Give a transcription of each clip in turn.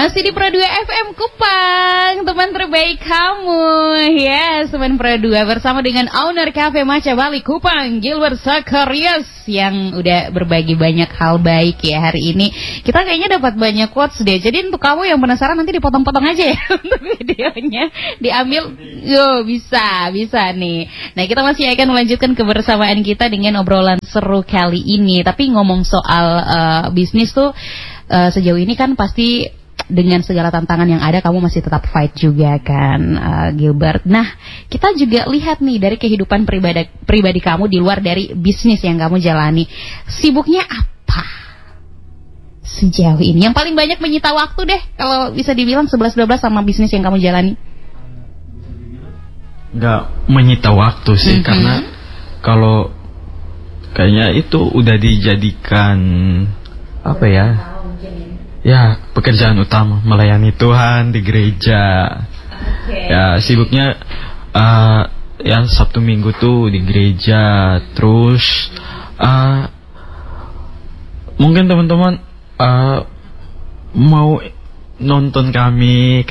Masih di Pro 2 FM Kupang, teman terbaik kamu. Yes, teman Pro 2 bersama dengan owner Cafe Matcha Bali Kupang, Gilbert Zacharias, yang udah berbagi banyak hal baik ya hari ini. Kita kayaknya dapat banyak quotes deh. Jadi untuk kamu yang penasaran nanti dipotong-potong aja ya untuk videonya. Diambil, bisa nih. Nah, kita masih akan melanjutkan kebersamaan kita dengan obrolan seru kali ini. Tapi ngomong soal bisnis tuh, sejauh ini kan pasti dengan segala tantangan yang ada kamu masih tetap fight juga kan, Gilbert. Nah, kita juga lihat nih dari kehidupan pribadi kamu di luar dari bisnis yang kamu jalani. Sibuknya apa sejauh ini? Yang paling banyak menyita waktu deh, kalau bisa dibilang 11-12 sama bisnis yang kamu jalani. Nggak menyita waktu sih, karena kalau kayaknya itu udah dijadikan apa ya? Ya, pekerjaan utama, melayani Tuhan di gereja. Ya, sibuknya yang Sabtu Minggu tuh di gereja. Terus mungkin teman-teman mau nonton kami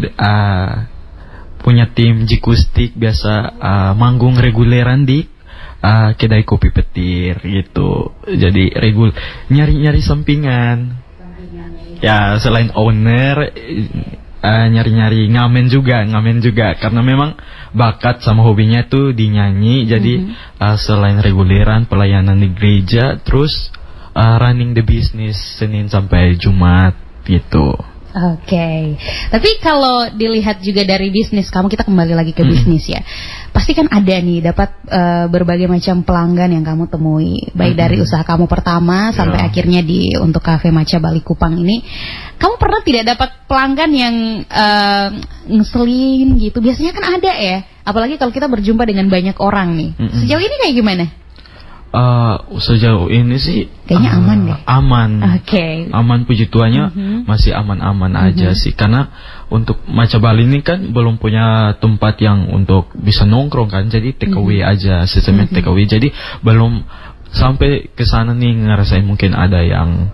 punya tim Jikustik, biasa manggung reguleran di kedai kopi petir gitu. Jadi nyari sampingan. Ya, selain owner, nyari-nyari ngamen juga, karena memang bakat sama hobinya tuh dinyanyi. Jadi selain reguleran, pelayanan di gereja, terus running the business Senin sampai Jumat gitu. Oke. Tapi kalau dilihat juga dari bisnis kamu, kita kembali lagi ke bisnis ya. Pasti kan ada nih dapat berbagai macam pelanggan yang kamu temui, baik dari usaha kamu pertama sampai akhirnya untuk Cafe Matcha Bali Kupang ini. Kamu pernah tidak dapat pelanggan yang ngeselin gitu? Biasanya kan ada ya, apalagi kalau kita berjumpa dengan banyak orang nih. Sejauh ini kayak gimana? Sejauh ini sih kayaknya aman deh. Aman. Oke. Aman, puji Tuhannya masih aman-aman aja sih. Karena untuk Matcha Bali ini kan belum punya tempat yang untuk bisa nongkrong kan. Jadi take away aja, sistemnya take away. Jadi belum sampai ke sana nih ngerasain mungkin ada yang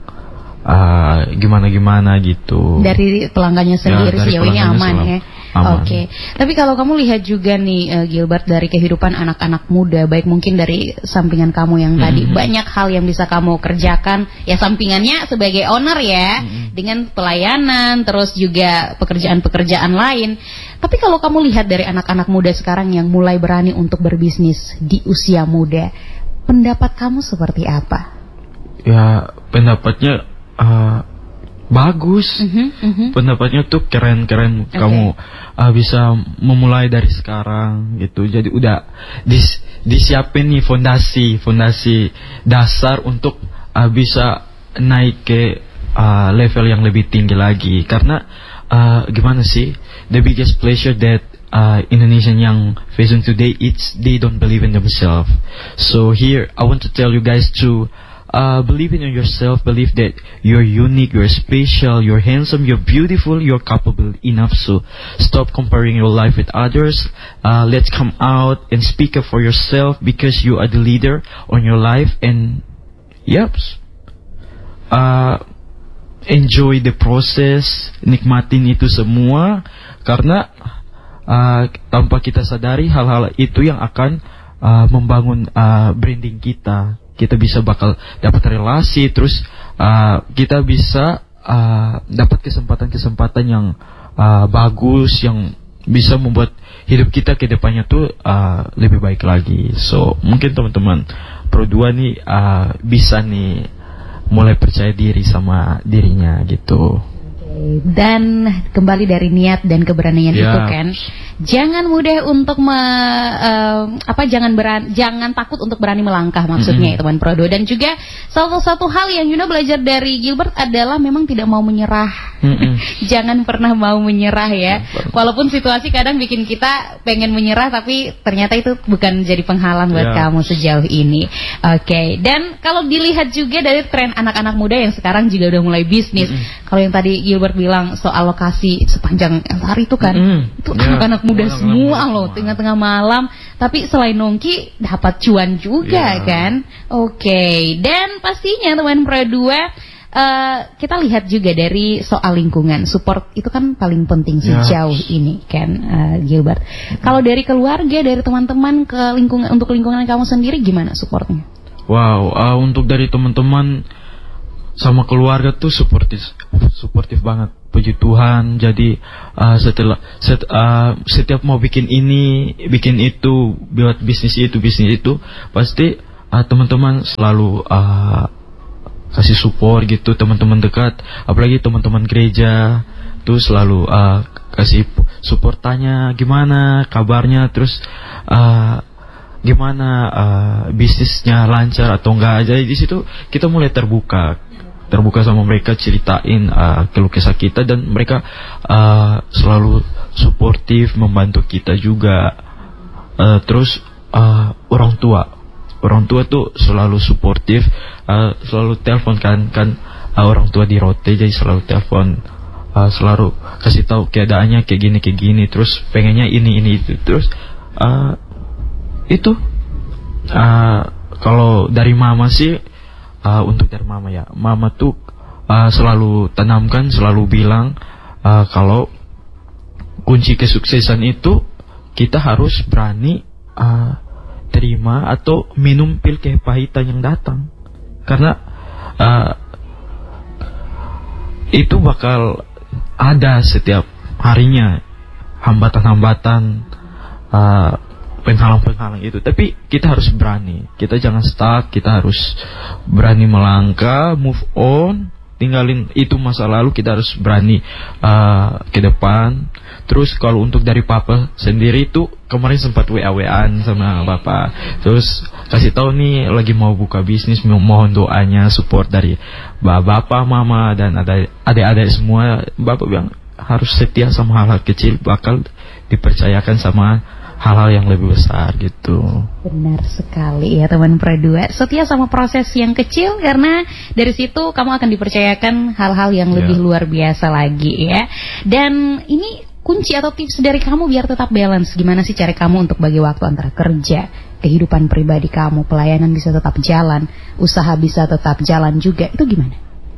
gimana gitu. Dari pelanggannya sendiri sejauh ini aman ya. Oke. Tapi kalau kamu lihat juga nih Gilbert, dari kehidupan anak-anak muda, baik mungkin dari sampingan kamu yang tadi banyak hal yang bisa kamu kerjakan ya, sampingannya sebagai owner ya, dengan pelayanan, terus juga pekerjaan-pekerjaan lain. Tapi kalau kamu lihat dari anak-anak muda sekarang yang mulai berani untuk berbisnis di usia muda, pendapat kamu seperti apa? Ya, pendapatnya bagus. Pendapatnya tuh keren-keren. Kamu bisa memulai dari sekarang gitu. Jadi udah disiapin nih fondasi dasar untuk bisa naik ke level yang lebih tinggi lagi. Karena gimana sih, the biggest pleasure that Indonesian young facing today, it's they don't believe in themselves. So here I want to tell you guys to believe in yourself, believe that you're unique, you're special, you're handsome, you're beautiful, you're capable enough. So stop comparing your life with others. Let's come out and speak up for yourself, because you are the leader on your life. And enjoy the process, nikmatin itu semua, karena tanpa kita sadari hal-hal itu yang akan membangun branding kita. Kita bisa bakal dapat relasi, terus kita bisa dapat kesempatan-kesempatan yang bagus, yang bisa membuat hidup kita ke depannya tuh lebih baik lagi. So mungkin teman-teman Pro 2 nih bisa nih mulai percaya diri sama dirinya gitu. Dan kembali dari niat dan keberanian itu kan, jangan mudah untuk jangan takut untuk berani melangkah, maksudnya ya teman Pro 2. Dan juga salah satu hal yang Yuna belajar dari Gilbert adalah memang tidak mau menyerah. Jangan pernah mau menyerah ya. Walaupun situasi kadang bikin kita pengen menyerah, tapi ternyata itu bukan jadi penghalang buat kamu sejauh ini. Oke. Dan kalau dilihat juga dari tren anak-anak muda yang sekarang juga udah mulai bisnis. Kalau yang tadi Gilbert bilang soal lokasi sepanjang hari itu kan, itu anak-anak muda semua loh, tengah-tengah malam. Tapi selain nongki dapat cuan juga kan. Oke. Dan pastinya teman Pro 2, kita lihat juga dari soal lingkungan, support itu kan paling penting sejauh ini kan, Gilbert. Kalau dari keluarga, dari teman-teman ke lingkungan, untuk lingkungan kamu sendiri gimana supportnya? Wow, untuk dari teman-teman sama keluarga tuh suportif banget. Puji Tuhan. Jadi setiap mau bikin ini, bikin itu, buat bisnis itu, pasti teman-teman selalu kasih support gitu. Teman-teman dekat, apalagi teman-teman gereja tuh selalu kasih support, tanya gimana kabarnya, terus gimana bisnisnya lancar atau enggak. Jadi di situ kita mulai terbuka sama mereka, ceritain keluh kesah kita, dan mereka selalu suportif, membantu kita juga. Terus orang tua tuh selalu suportif, selalu telepon kan orang tua di Rote, jadi selalu telepon, selalu kasih tahu keadaannya kayak gini, terus pengennya ini itu. Terus itu kalau dari mama sih, untuk dari mama ya, mama tuh selalu tanamkan, selalu bilang kalau kunci kesuksesan itu kita harus berani terima atau minum pil kepahitan yang datang, karena itu bakal ada setiap harinya hambatan-hambatan, penghalang-penghalang itu. Tapi kita harus berani, kita jangan stuck, kita harus berani melangkah, move on, tinggalin itu masa lalu. Kita harus berani ke depan. Terus kalau untuk dari papa sendiri itu, kemarin sempat WA-WAan sama bapak, terus kasih tahu nih lagi mau buka bisnis, mohon doanya, support dari bapak, mama, dan adik-adik semua. Bapak bilang harus setia sama hal-hal kecil, bakal dipercayakan sama hal-hal yang lebih besar gitu. Benar sekali ya teman Pro 2. Setia sama proses yang kecil, karena dari situ kamu akan dipercayakan hal-hal yang lebih luar biasa lagi ya. Dan ini kunci atau tips dari kamu biar tetap balance. Gimana sih cara kamu untuk bagi waktu antara kerja, kehidupan pribadi kamu, pelayanan bisa tetap jalan, usaha bisa tetap jalan juga. Itu gimana?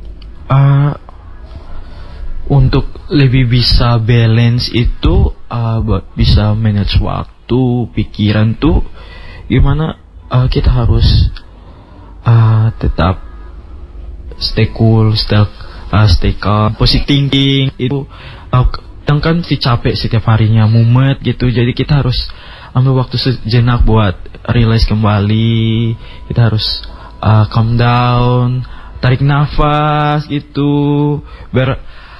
Untuk lebih bisa balance itu bisa manage waktu, pikiran tuh gimana, kita harus tetap stay cool, stay calm, positive thinking. Itu kan si capek setiap harinya, mumet gitu. Jadi kita harus ambil waktu sejenak buat realize kembali. Kita harus calm down, tarik nafas gitu, biar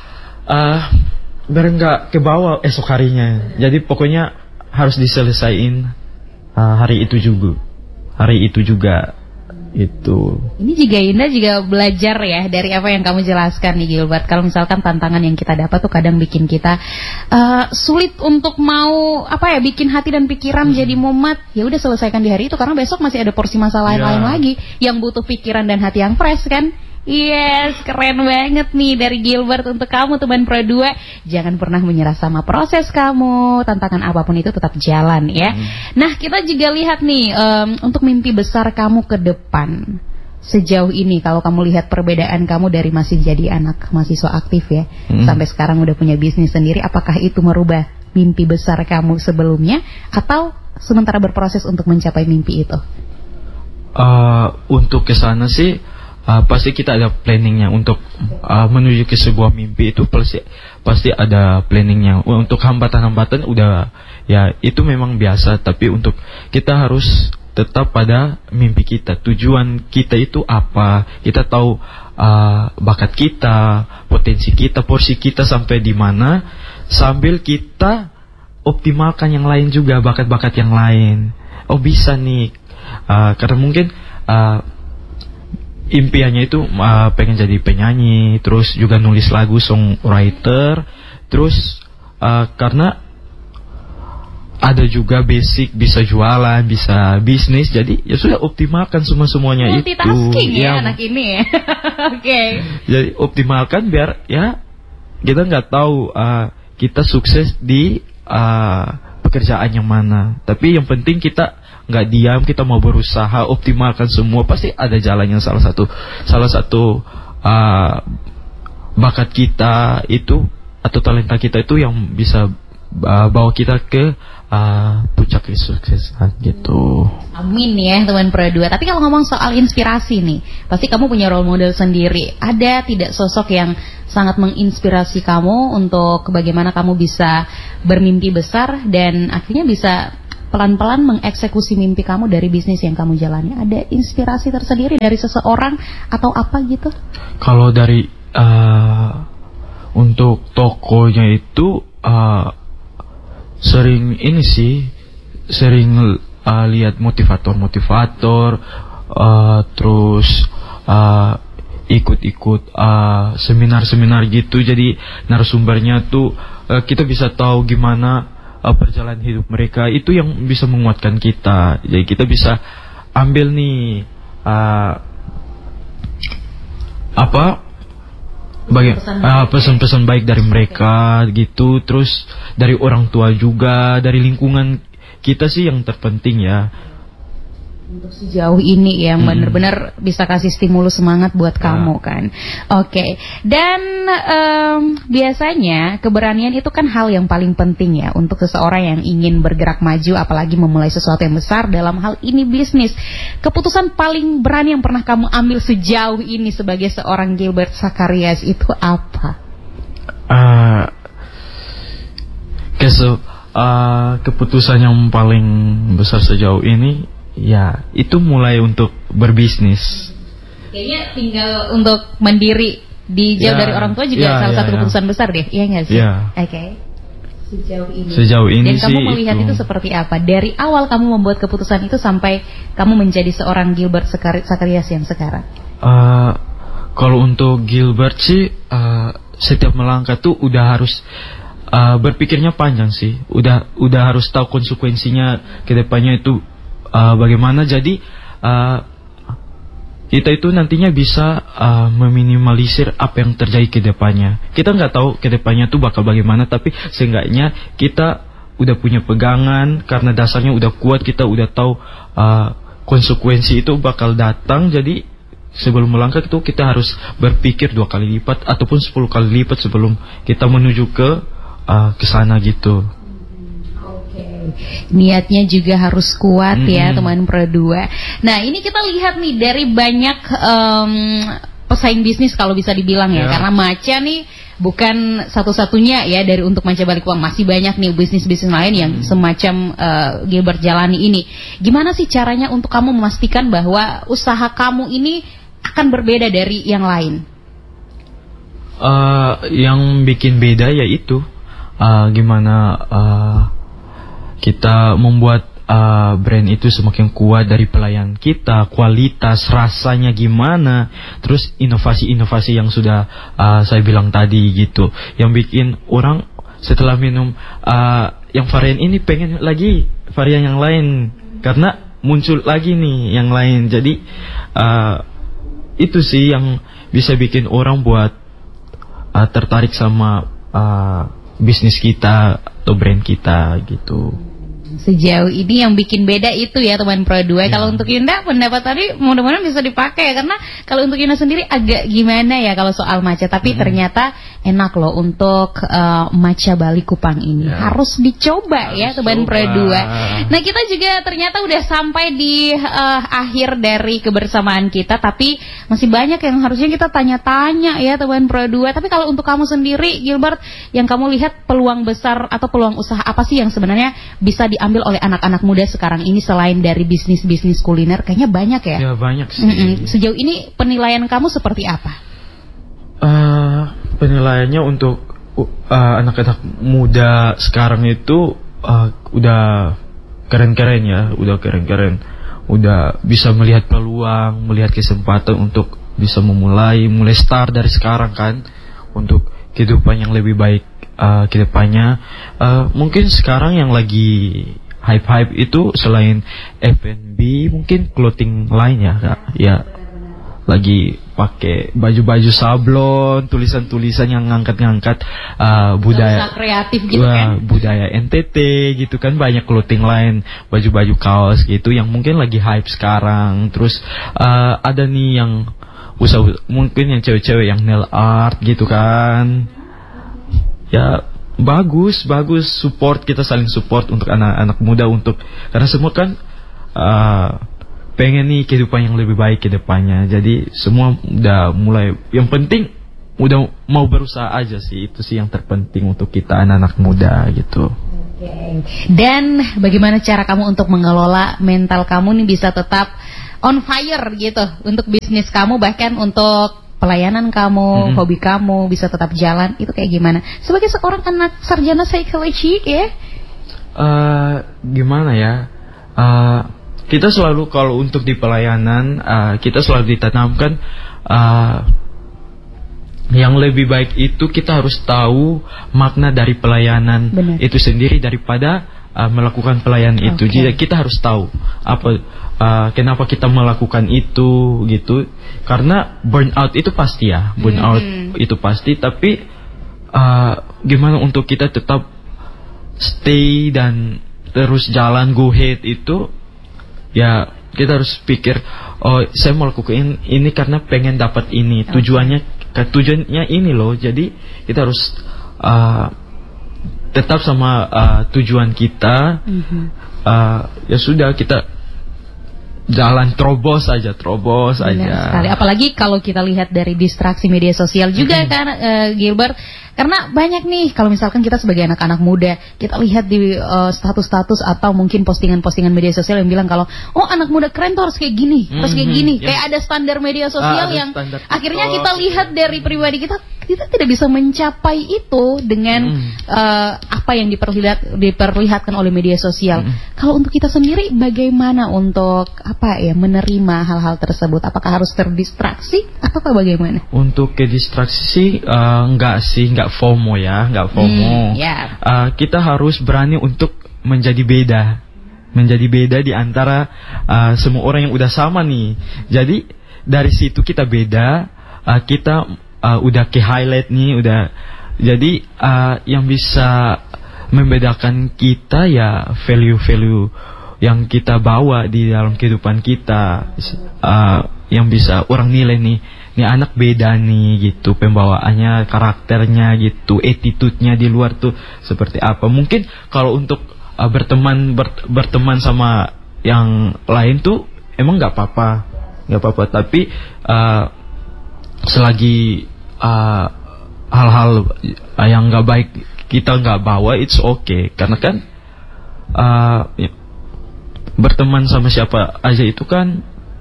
nggak ke bawah esok harinya. Jadi pokoknya harus diselesain hari itu juga itu. Ini juga Indah juga belajar ya dari apa yang kamu jelaskan nih Gilbert. Kalau misalkan tantangan yang kita dapat tuh kadang bikin kita sulit untuk mau bikin hati dan pikiran jadi mumet. Ya udah, selesaikan di hari itu, karena besok masih ada porsi masalah lain lagi yang butuh pikiran dan hati yang fresh kan. Yes, keren banget nih dari Gilbert untuk kamu teman Pro 2. Jangan pernah menyerah sama proses kamu. Tantangan apapun itu tetap jalan ya. Nah, kita juga lihat nih untuk mimpi besar kamu ke depan. Sejauh ini kalau kamu lihat perbedaan kamu dari masih jadi anak mahasiswa aktif ya, sampai sekarang udah punya bisnis sendiri, apakah itu merubah mimpi besar kamu sebelumnya atau sementara berproses untuk mencapai mimpi itu? Untuk kesana sih pasti kita ada planningnya. Untuk menuju ke sebuah mimpi itu pasti ada planningnya. Untuk hambatan-hambatan udah ya, itu memang biasa. Tapi untuk kita harus tetap pada mimpi kita, tujuan kita itu apa. Kita tahu bakat kita, potensi kita, porsi kita sampai di mana, sambil kita optimalkan yang lain juga, bakat-bakat yang lain. Oh bisa nih, karena mungkin impiannya itu pengen jadi penyanyi, terus juga nulis lagu, songwriter, terus karena ada juga basic, bisa jualan, bisa bisnis, jadi ya sudah optimalkan semuanya itu. Multitasking ya anak ini. Oke. Jadi optimalkan biar ya kita nggak tahu kita sukses di pekerjaan yang mana, tapi yang penting kita nggak diam, kita mau berusaha optimalkan semua. Pasti ada jalannya. Salah satu bakat kita itu atau talenta kita itu yang bisa bawa kita ke puncak kesuksesan gitu. Amin ya teman Pro 2. Tapi kalau ngomong soal inspirasi nih, pasti kamu punya role model sendiri. Ada tidak sosok yang sangat menginspirasi kamu untuk bagaimana kamu bisa bermimpi besar dan akhirnya bisa pelan-pelan mengeksekusi mimpi kamu dari bisnis yang kamu jalani? Ada inspirasi tersendiri dari seseorang atau apa gitu? Kalau dari untuk tokonya itu sering lihat motivator, terus ikut seminar-seminar gitu. Jadi narasumbernya tuh kita bisa tahu gimana perjalanan hidup mereka, itu yang bisa menguatkan kita. Jadi kita bisa ambil nih pesan-pesan baik dari mereka gitu. Terus dari orang tua juga, dari lingkungan kita sih yang terpenting ya. Untuk sejauh ini yang benar-benar bisa kasih stimulus semangat buat kamu kan. Oke. Dan biasanya keberanian itu kan hal yang paling penting ya untuk seseorang yang ingin bergerak maju, apalagi memulai sesuatu yang besar, dalam hal ini bisnis. Keputusan paling berani yang pernah kamu ambil sejauh ini sebagai seorang Gilbert Zacharias itu apa? Keputusan yang paling besar sejauh ini ya itu mulai untuk berbisnis. Kayaknya tinggal untuk mandiri di jauh dari orang tua juga salah satu keputusan besar deh, iya nggak sih? Oke. Sejauh ini dan kamu melihat itu seperti apa dari awal kamu membuat keputusan itu sampai kamu menjadi seorang Gilbert Zacharias yang sekarang? Kalau untuk Gilbert sih setiap melangkah tuh udah harus berpikirnya panjang sih. Udah harus tahu konsekuensinya ke depannya itu bagaimana. Jadi kita itu nantinya bisa meminimalisir apa yang terjadi ke depannya. Kita nggak tahu ke depannya tuh bakal bagaimana, tapi seenggaknya kita udah punya pegangan karena dasarnya udah kuat. Kita udah tahu konsekuensi itu bakal datang. Jadi sebelum melangkah itu kita harus berpikir 2 kali lipat ataupun 10 kali lipat sebelum kita menuju ke sana gitu. Niatnya juga harus kuat ya teman Pro 2. Nah ini kita lihat nih dari banyak pesaing bisnis kalau bisa dibilang ya. Karena Maca nih bukan satu-satunya ya dari untuk Maca Balikpapan. Masih banyak nih bisnis-bisnis lain yang semacam Gilbert jalani ini. Gimana sih caranya untuk kamu memastikan bahwa usaha kamu ini akan berbeda dari yang lain? Yang bikin beda yaitu gimana kita membuat brand itu semakin kuat dari pelayan kita, kualitas, rasanya gimana, terus inovasi-inovasi yang sudah saya bilang tadi gitu, yang bikin orang setelah minum yang varian ini pengen lagi varian yang lain karena muncul lagi nih yang lain. Jadi itu sih yang bisa bikin orang buat tertarik sama bisnis kita atau brand kita gitu. Sejauh ini yang bikin beda itu ya teman Pro 2. Kalau untuk Yunda pendapat tadi mudah-mudahan bisa dipakai ya. Karena kalau untuk Yunda sendiri agak gimana ya kalau soal Maca. Tapi ternyata enak loh untuk Maca Balikpapan ini. Harus dicoba ya teman Pro 2. Nah kita juga ternyata udah sampai di akhir dari kebersamaan kita. Tapi masih banyak yang harusnya kita tanya-tanya ya teman Pro 2. Tapi kalau untuk kamu sendiri Gilbert, yang kamu lihat peluang besar atau peluang usaha apa sih yang sebenarnya bisa diambil oleh anak-anak muda sekarang ini selain dari bisnis-bisnis kuliner? Kayaknya banyak ya? Ya banyak sih. Sejauh ini penilaian kamu seperti apa? Penilaiannya untuk anak-anak muda sekarang itu udah keren-keren ya, udah keren-keren. Udah bisa melihat peluang, melihat kesempatan untuk bisa mulai start dari sekarang kan, untuk kehidupan yang lebih baik ke depannya. Mungkin sekarang yang lagi hype-hype itu selain F&B mungkin clothing line ya lagi pakai baju-baju sablon, tulisan-tulisan yang ngangkat-ngangkat budaya kreatif gitu kan, budaya NTT gitu kan. Banyak clothing line, baju-baju kaos gitu yang mungkin lagi hype sekarang. Terus ada nih yang usaha, mungkin yang cewek-cewek yang nail art gitu kan. Ya bagus support, kita saling support untuk anak-anak muda, untuk karena semua kan pengen nih kehidupan yang lebih baik ke depannya. Jadi semua udah mulai, yang penting udah mau berusaha aja sih, itu sih yang terpenting untuk kita anak-anak muda gitu. Dan bagaimana cara kamu untuk mengelola mental kamu nih bisa tetap on fire gitu untuk bisnis kamu, bahkan untuk pelayanan kamu, hobi kamu bisa tetap jalan, itu kayak gimana? Sebagai seorang anak sarjana psikologi ya? Gimana ya? Kita selalu kalau untuk di pelayanan, kita selalu ditanamkan yang lebih baik itu kita harus tahu makna dari pelayanan itu sendiri daripada melakukan pelayanan itu. Jadi kita harus tahu kenapa kita melakukan itu gitu. Karena burnout itu pasti ya, itu pasti. Tapi gimana untuk kita tetap stay dan terus jalan go ahead itu, ya kita harus pikir, oh saya mau lakukan ini karena pengen dapat ini, tujuannya ini loh. Jadi kita harus tetap sama tujuan kita. Ya sudah, kita jalan terobos aja. Sekali. Apalagi kalau kita lihat dari distraksi media sosial juga kan, Gilbert. Karena banyak nih, kalau misalkan kita sebagai anak-anak muda, kita lihat di status-status atau mungkin postingan-postingan media sosial yang bilang kalau, oh anak muda keren tuh harus kayak gini, kayak ada standar media sosial yang akhirnya kita lihat dari pribadi kita tidak bisa mencapai itu dengan apa yang diperlihatkan oleh media sosial. Kalau untuk kita sendiri, bagaimana untuk menerima hal-hal tersebut? Apakah harus terdistraksi atau bagaimana? Untuk ke distraksi sih enggak FOMO ya, enggak FOMO. Kita harus berani untuk menjadi beda di antara semua orang yang udah sama nih. Jadi dari situ kita beda, kita udah ke highlight nih, udah. Jadi yang bisa membedakan kita ya value yang kita bawa di dalam kehidupan kita, yang bisa orang nilai nih anak beda nih gitu, pembawaannya, karakternya gitu, attitude-nya di luar tuh seperti apa. Mungkin kalau untuk berteman sama yang lain tuh emang nggak apa-apa, tapi selagi hal-hal yang nggak baik kita nggak bawa, it's okay. Karena kan berteman sama siapa aja itu kan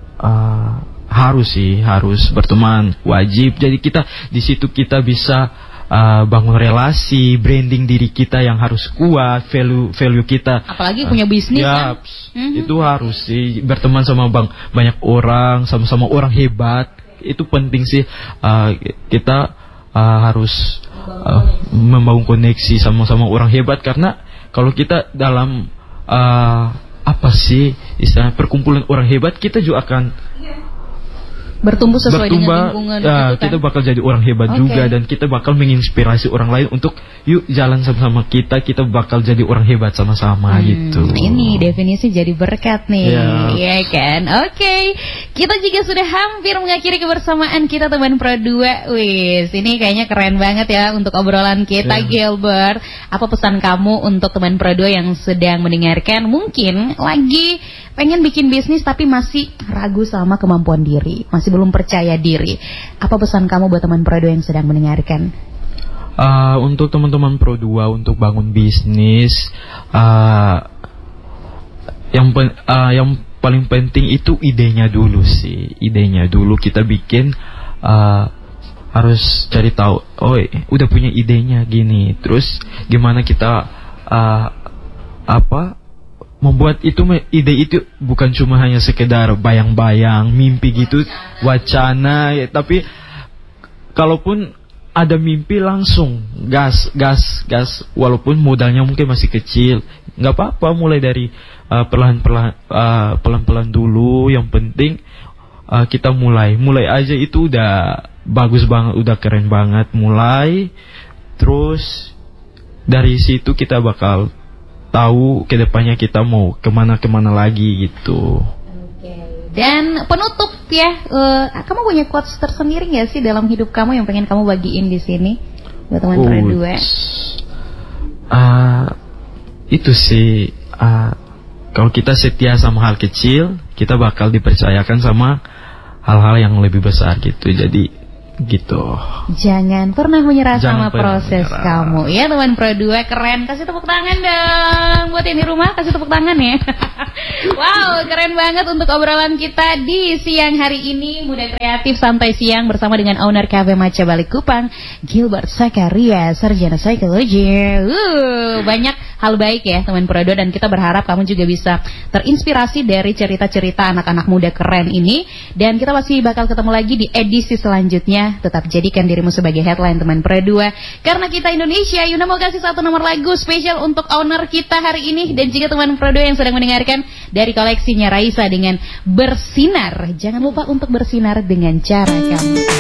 harus berteman, wajib. Jadi kita di situ kita bisa bangun relasi, branding diri kita yang harus kuat, value kita. Apalagi punya bisnis kan? Itu harus sih, berteman sama banyak orang, sama-sama orang hebat. Itu penting sih. Kita harus membangun koneksi sama-sama orang hebat, karena kalau kita dalam istilahnya perkumpulan orang hebat, kita juga akan bertumbuh sesuai dengan lingkungan ya, itu kan? Kita bakal jadi orang hebat juga, dan kita bakal menginspirasi orang lain untuk yuk jalan sama-sama, kita bakal jadi orang hebat sama-sama gitu. Ini definisi jadi berkat nih, ya kan? Oke. Kita juga sudah hampir mengakhiri kebersamaan kita teman Pro 2. Wis, ini kayaknya keren banget ya untuk obrolan kita, Gilbert. Apa pesan kamu untuk teman Pro 2 yang sedang mendengarkan, mungkin lagi pengen bikin bisnis tapi masih ragu sama kemampuan diri, masih belum percaya diri? Apa pesan kamu buat teman Pro 2 yang sedang mendengarkan? Untuk teman-teman Pro 2 untuk bangun bisnis, yang paling penting itu idenya dulu sih. Idenya dulu kita bikin, harus cari tahu, udah punya idenya gini, terus gimana kita membuat ide itu bukan cuma hanya sekedar bayang-bayang, mimpi gitu, wacana ya, tapi kalaupun ada mimpi langsung gas, walaupun modalnya mungkin masih kecil, nggak apa-apa, mulai dari pelan-pelan dulu. Yang penting kita mulai aja, itu udah bagus banget, udah keren banget. Mulai terus dari situ kita bakal tahu kedepannya kita mau kemana lagi gitu. Dan penutup ya, kamu punya quotes tersendiri nggak sih dalam hidup kamu yang pengen kamu bagiin di sini buat teman berdua? Itu sih, kalau kita setia sama hal kecil, kita bakal dipercayakan sama hal-hal yang lebih besar gitu. Jadi gitu. Jangan pernah menyerah sama proses menyerah. kamu. Ya teman Pro 2, keren. Kasih tepuk tangan dong. Buat yang di rumah kasih tepuk tangan ya. Wow, keren banget untuk obrolan kita di siang hari ini. Muda kreatif santai siang bersama dengan owner Cafe Maca Balikupang, Gilbert Zakaria, sarjana psikologi. Banyak hal baik ya teman Pro 2, dan kita berharap kamu juga bisa terinspirasi dari cerita-cerita anak-anak muda keren ini. Dan kita masih bakal ketemu lagi di edisi selanjutnya. Tetap jadikan dirimu sebagai headline teman Pro 2, karena kita Indonesia. Yuna mau kasih satu nomor lagu spesial untuk owner kita hari ini dan juga teman Pro 2 yang sedang mendengarkan dari koleksinya Raisa dengan Bersinar. Jangan lupa untuk bersinar dengan cara kamu.